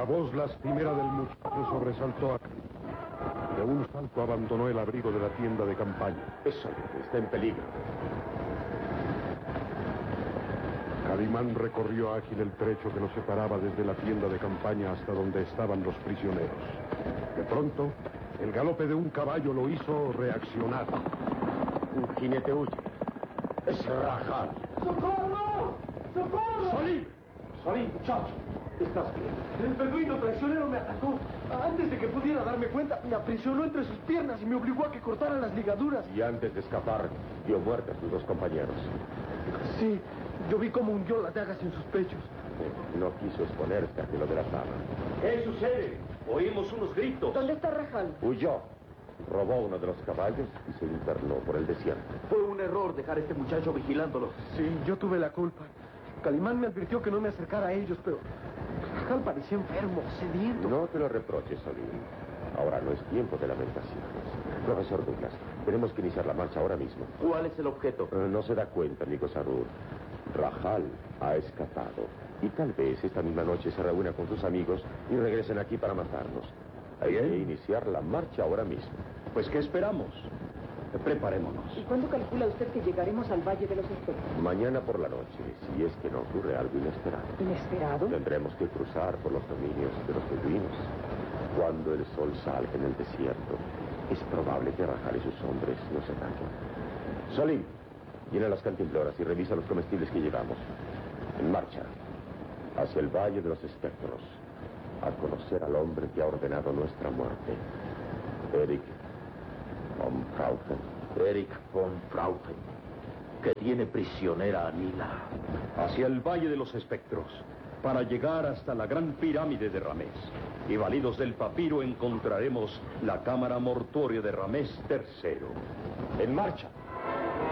La voz lastimera del muchacho sobresaltó a Calimán. De un salto abandonó el abrigo de la tienda de campaña. Eso está en peligro. Calimán recorrió ágil el trecho que lo separaba desde la tienda de campaña hasta donde estaban los prisioneros. De pronto, el galope de un caballo lo hizo reaccionar. Un jinete huye. ¡Es Rajal! ¡Socorro! ¡Socorro! ¡Solín! ¡Solín, muchacho! ¿Estás bien? El beduino traicionero me atacó. Antes de que pudiera darme cuenta, me aprisionó entre sus piernas y me obligó a que cortara las ligaduras. Y antes de escapar, dio muerte a tus dos compañeros. Sí, yo vi cómo hundió las dagas en sus pechos. No quiso exponerse a que lo delataban. ¿Qué sucede? Oímos unos gritos. ¿Dónde está Rajal? Huyó. Robó uno de los caballos y se internó por el desierto. Fue un error dejar a este muchacho vigilándolo. Sí, yo tuve la culpa. Calimán me advirtió que no me acercara a ellos, pero Rajal parecía enfermo, sediento. No te lo reproches, Solín. Ahora no es tiempo de lamentaciones. Profesor Douglas, tenemos que iniciar la marcha ahora mismo. ¿Cuál es el objeto? No se da cuenta, Nico Sarur. Rajal ha escapado. Y tal vez esta misma noche se reúna con sus amigos y regresen aquí para matarnos. Hay que iniciar la marcha ahora mismo. Pues, ¿qué esperamos? Preparémonos. ¿Y cuándo calcula usted que llegaremos al Valle de los Espectros? Mañana por la noche, si es que no ocurre algo inesperado. ¿Inesperado? Tendremos que cruzar por los dominios de los beduinos. Cuando el sol salga en el desierto, es probable que Rajal y sus hombres nos ataquen. Solín, llena las cantimploras y revisa los comestibles que llevamos. En marcha, hacia el Valle de los Espectros, a conocer al hombre que ha ordenado nuestra muerte. Erich von Fraufen. Erich von Fraufen, que tiene prisionera a Nila. Hacia el Valle de los Espectros, para llegar hasta la gran pirámide de Ramés. Y validos del papiro encontraremos la cámara mortuoria de Ramés III. En marcha.